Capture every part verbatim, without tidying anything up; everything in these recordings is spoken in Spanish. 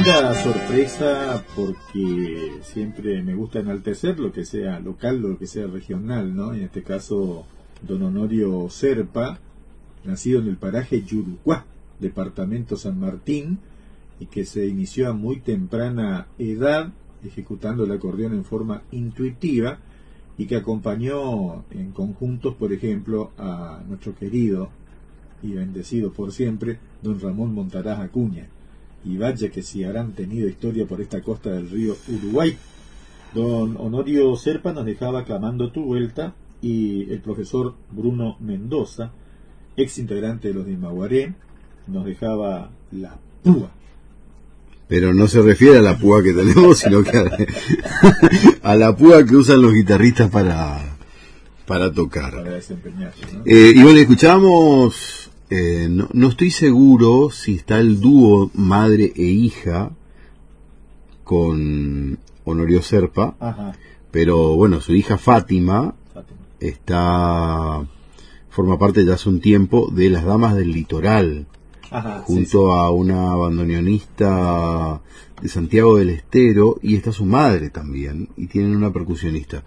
linda sorpresa, porque siempre me gusta enaltecer lo que sea local, lo que sea regional, ¿no? En este caso, don Honorio Serpa, nacido en el paraje Yurucuá, departamento San Martín, y que se inició a muy temprana edad ejecutando el acordeón en forma intuitiva, y que acompañó en conjuntos, por ejemplo, a nuestro querido y bendecido por siempre don Ramón Montaraz Acuña. Y vaya que si habrán tenido historia por esta costa del río Uruguay. Don Honorio Serpa nos dejaba clamando Tu Vuelta, y el profesor Bruno Mendoza, ex integrante de los de Imaguaré, nos dejaba La Púa. Pero no se refiere a la púa que tenemos, sino que a, a la púa que usan los guitarristas para, para tocar. Para desempeñarse, ¿no? Eh, y bueno, escuchábamos, eh, no, no estoy seguro si está el dúo madre e hija con Honorio Serpa. Ajá. Pero bueno, su hija Fátima, Fátima está forma parte ya hace un tiempo de las Damas del Litoral. Ajá, junto sí, sí. a una bandoneonista de Santiago del Estero, y está su madre también, y tienen una percusionista.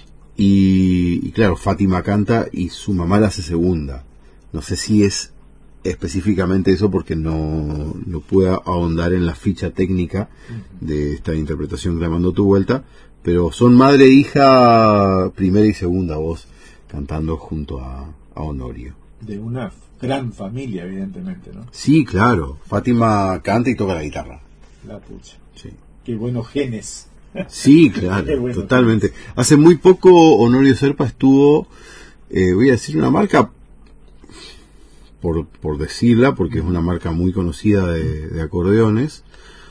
Y, y claro, Fátima canta y su mamá la hace segunda. No sé si es específicamente eso, porque no, no puedo ahondar en la ficha técnica de esta interpretación Clamando Tu Vuelta, pero son madre e hija, primera y segunda voz, cantando junto a, a Honorio. De una gran familia, evidentemente, ¿no? Sí, claro. Fátima canta y toca la guitarra. La pucha. Sí. Qué buenos genes. Sí, claro, bueno, totalmente. Genes. Hace muy poco Honorio Serpa estuvo, eh, voy a decir una marca, por, por decirla, porque es una marca muy conocida de, de acordeones,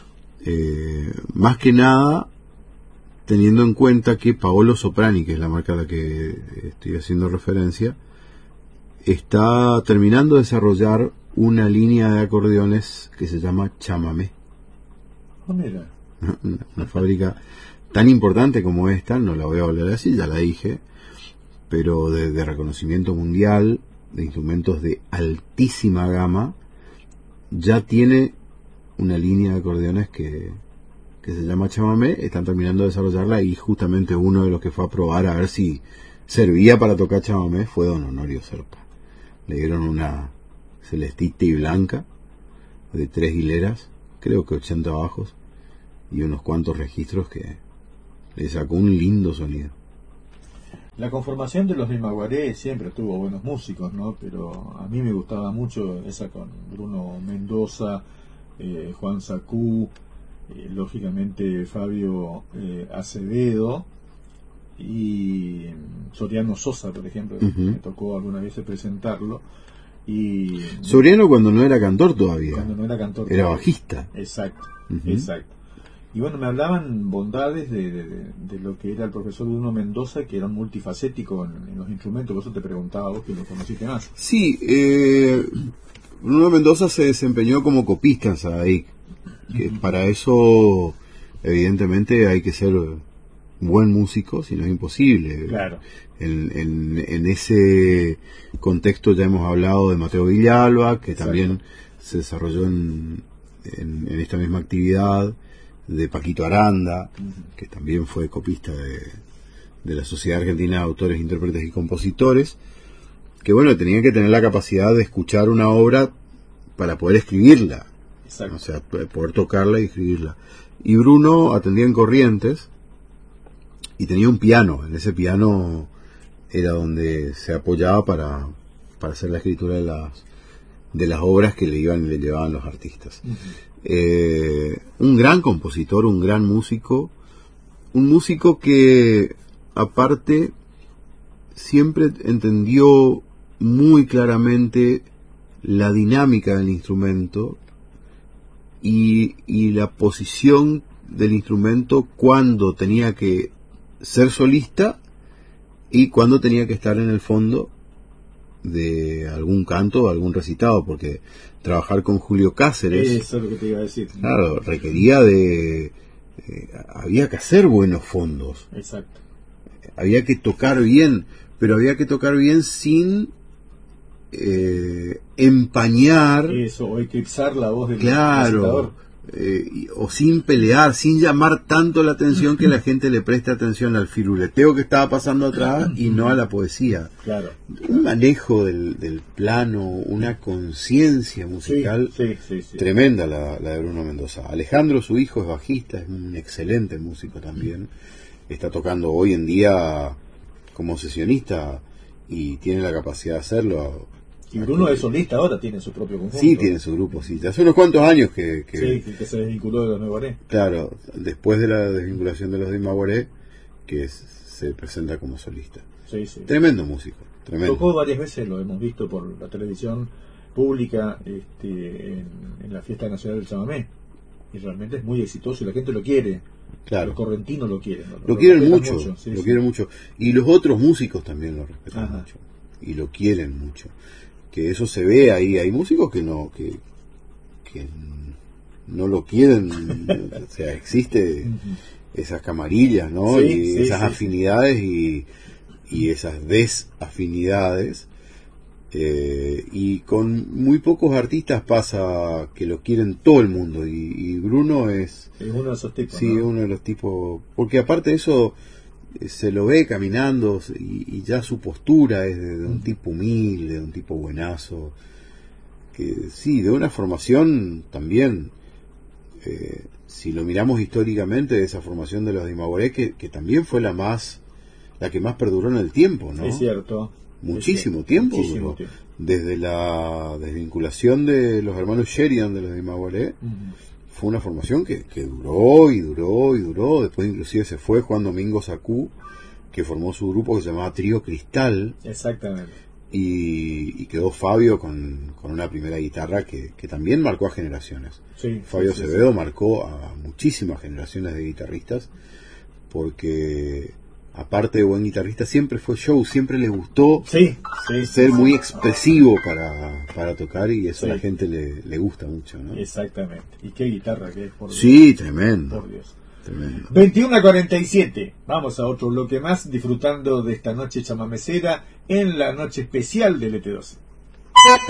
eh, más que nada teniendo en cuenta que Paolo Soprani, que es la marca a la que estoy haciendo referencia, está terminando de desarrollar una línea de acordeones que se llama Chamamé. Oh, mira. Una, una fábrica tan importante como esta, no la voy a volver a decir, ya la dije, pero de, de reconocimiento mundial, de instrumentos de altísima gama, ya tiene una línea de acordeones que, que se llama Chamamé. Están terminando de desarrollarla, y justamente uno de los que fue a probar a ver si servía para tocar chamamé fue don Honorio Serpa. Le dieron una celestita y blanca de tres hileras, creo que ochenta bajos, y unos cuantos registros que le sacó un lindo sonido. La conformación de los Imaguaré siempre tuvo buenos músicos, ¿no? Pero a mí me gustaba mucho esa con Bruno Mendoza, eh, Juan Sacú, eh, lógicamente Fabio eh, Acevedo y Soriano Sosa, por ejemplo. Uh-huh. Me tocó alguna vez presentarlo. Y Soriano cuando no era cantor todavía. Cuando no era cantor era todavía. Bajista. Exacto, uh-huh. exacto. Y bueno, me hablaban bondades de, de, de lo que era el profesor Bruno Mendoza, que era un multifacético en, en los instrumentos. Por eso te preguntaba vos, que lo conociste más. Sí, eh, Bruno Mendoza se desempeñó como copista en Sadaic, que uh-huh. para eso evidentemente hay que ser buen músico, si no es imposible. Claro. En, en, en ese contexto ya hemos hablado de Mateo Villalba, que Exacto. también se desarrolló en, en, en esta misma actividad, de Paquito Aranda, uh-huh. que también fue copista de, de la Sociedad Argentina de Autores, Intérpretes y Compositores, que bueno, tenían que tener la capacidad de escuchar una obra para poder escribirla. Exacto. O sea, poder tocarla y escribirla. Y Bruno atendía en Corrientes y tenía un piano. En ese piano era donde se apoyaba para, para hacer la escritura de las de las obras que le iban y le llevaban los artistas. Uh-huh. Eh, un gran compositor, un gran músico, un músico que aparte siempre entendió muy claramente la dinámica del instrumento y, y la posición del instrumento cuando tenía que ser solista y cuando tenía que estar en el fondo de algún canto o algún recitado, porque trabajar con Julio Cáceres, eso es lo que te iba a decir, claro, requería de eh, había que hacer buenos fondos. Exacto. Había que tocar bien, pero había que tocar bien sin eh, empañar eso, o eclipsar la voz del claro recitador. eh, y- o sin pelear, sin llamar tanto la atención que la gente le preste atención al firuleteo que estaba pasando atrás y no a la poesía. Claro. Un manejo del, del plano, una conciencia musical Sí, sí, sí, sí. tremenda la, la de Bruno Mendoza. Alejandro, su hijo, es bajista, es un excelente músico también. Está tocando hoy en día como sesionista y tiene la capacidad de hacerlo. Y Bruno es solista ahora, tiene su propio conjunto. Sí, tiene su grupo, sí. Hace unos cuantos años que, que Sí, que, que se desvinculó de los Nuevaré. claro, después de la desvinculación de los de Imaguaré, que es- se presenta como solista. Sí, sí. Tremendo músico, tremendo. Tocó varias veces, lo hemos visto por la televisión pública, este, en, en la Fiesta Nacional del Chamamé. Y realmente es muy exitoso y la gente lo quiere. Claro. Los correntinos lo quieren. Lo, Lo quieren respetan mucho, sí, lo sí. quieren mucho. Y los otros músicos también lo respetan Ajá. mucho. Y lo quieren mucho. Que eso se ve ahí. Hay músicos que no, que, que no lo quieren. O sea, existe Ujú. esas camarillas, ¿no? Sí, y sí, esas sí, afinidades y, y esas desafinidades. Eh, y con muy pocos artistas pasa que lo quieren todo el mundo. Y, y Bruno es... Es uno de esos tipos. Sí, ¿no? uno de los tipos, porque aparte de eso eh, se lo ve caminando y, y ya su postura es de, de un tipo humilde, de un tipo buenazo, que sí, de una formación también, eh, si lo miramos históricamente, de esa formación de los de Imaguaré, que, que también fue la más, la que más perduró en el tiempo, ¿no? Es cierto. Muchísimo Es cierto. tiempo, Muchísimo duró. tiempo. Desde la desvinculación de los hermanos Sheridan de los de Imaguaré, Ujú. fue una formación que, que duró y duró y duró. Después inclusive se fue Juan Domingo Sacú, que formó su grupo que se llamaba Trío Cristal, Exactamente. y, y quedó Fabio con, con una primera guitarra que, que también marcó a generaciones. Sí, Fabio sí, sí, Acevedo sí. marcó a muchísimas generaciones de guitarristas, porque aparte de buen guitarrista siempre fue show, siempre le gustó Sí, sí, ser sí, muy sí. expresivo para, para tocar, y eso Sí. a la gente le, le gusta mucho, ¿no? Exactamente. Y qué guitarra que es, por Dios. Sí, tremendo, Por Dios. tremendo. veintiuno a cuarenta y siete. Vamos a otro bloque más, disfrutando de esta noche chamamecera en la noche especial del E T doce.